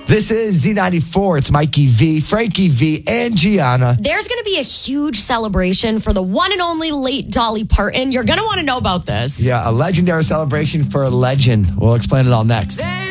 This is Z94. It's Mikey V, Frankie V, and Gianna. There's going to be a huge celebration for the one and only late Dolly Parton. You're going to want to know about this. Yeah, a legendary celebration for a legend. We'll explain it all next.